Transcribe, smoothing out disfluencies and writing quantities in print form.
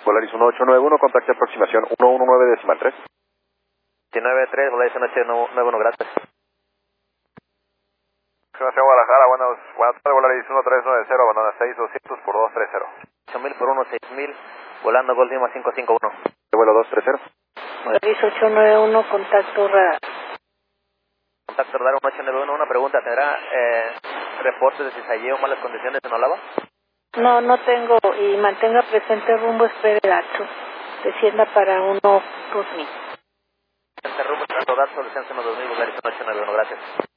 Volaris 1891, contacto aproximación 119 decimal 3. 193, Volaris 1891, gracias. Aproximación Guadalajara, buenas tardes, Volaris 1390, abandona 6200 por 230. 8000 por 1, 6000, volando Gol Lima 551. Vuelo 230. Volaris 891, contacto radar. Contacto radar 1891, una pregunta, ¿tendrá reportes de cizalleo o malas condiciones en Olava? No, no tengo, y mantenga presente rumbo, espere dato. Descienda para 1-2000. Este rumbo, esperando datos, descenso 2000, Volaris 1891, gracias.